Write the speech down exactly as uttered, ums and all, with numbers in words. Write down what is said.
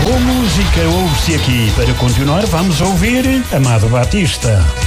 Boa música ouve-se aqui. Para continuar, vamos ouvir Amado Batista.